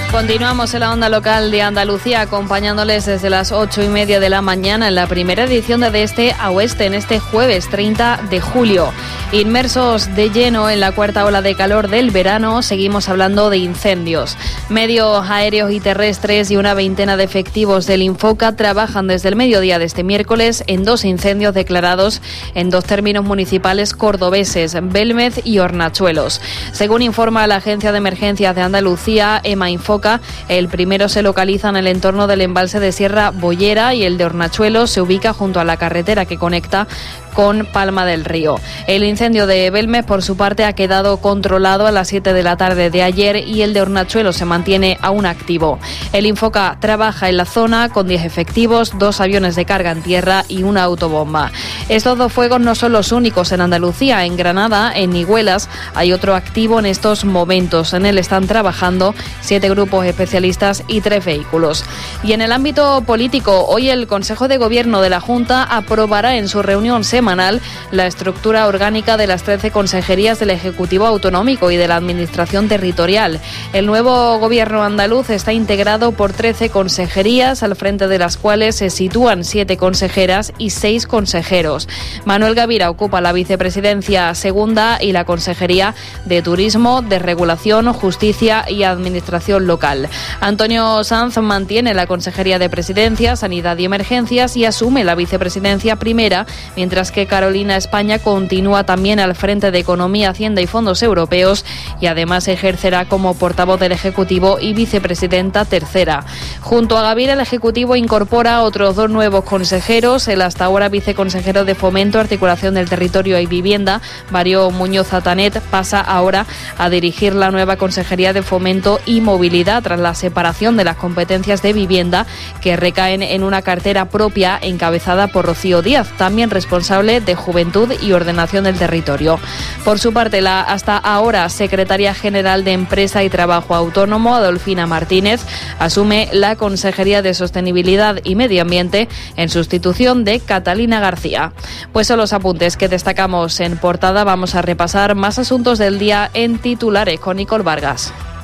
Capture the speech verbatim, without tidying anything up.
Continuamos en la onda local de Andalucía, acompañándoles desde las ocho y media de la mañana en la primera edición de De Este a Oeste, en este jueves treinta de julio. Inmersos de lleno en la cuarta ola de calor del verano, seguimos hablando de incendios. Medios aéreos y terrestres y una veintena de efectivos del Infoca trabajan desde el mediodía de este miércoles en dos incendios declarados en dos términos municipales cordobeses, Belmez y Hornachuelos. Según informa la Agencia de Emergencias de Andalucía, EMA Infoca, el primero se localiza en el entorno del embalse de Sierra Bollera y el de Hornachuelos se ubica junto a la carretera que conecta con Palma del Río. El incendio de Belmez, por su parte, ha quedado controlado a las siete de la tarde de ayer y el de Hornachuelos se mantiene aún activo. El Infoca trabaja en la zona con diez efectivos, dos aviones de carga en tierra y una autobomba. Estos dos fuegos no son los únicos en Andalucía. En Granada, en Nigüelas, hay otro activo en estos momentos. En él están trabajando siete grupos especialistas y tres vehículos. Y en el ámbito político, hoy el Consejo de Gobierno de la Junta aprobará en su reunión semanal la estructura orgánica de las trece consejerías del Ejecutivo Autonómico y de la Administración Territorial. El nuevo Gobierno andaluz está integrado por trece consejerías, al frente de las cuales se sitúan siete consejeras y seis consejeros. Manuel Gavira ocupa la vicepresidencia segunda y la consejería de Turismo, de Regulación, Justicia y Administración Local. Antonio Sanz mantiene la consejería de Presidencia, Sanidad y Emergencias y asume la vicepresidencia primera, mientras que Carolina España continúa también al frente de Economía, Hacienda y Fondos Europeos y además ejercerá como portavoz del Ejecutivo y vicepresidenta tercera. Junto a Gavira, el Ejecutivo incorpora otros dos nuevos consejeros. El hasta ahora viceconsejero de Fomento, Articulación del Territorio y Vivienda, Mario Muñoz Atanet, pasa ahora a dirigir la nueva Consejería de Fomento y Movilidad tras la separación de las competencias de vivienda que recaen en una cartera propia encabezada por Rocío Díaz, también responsable de Juventud y Ordenación del Territorio. Por su parte, la hasta ahora secretaria general de Empresa y Trabajo Autónomo, Adolfina Martínez, asume la Consejería de Sostenibilidad y Medio Ambiente en sustitución de Catalina García. Pues son los apuntes que destacamos en portada. Vamos a repasar más asuntos del día en titulares con Nicole Vargas.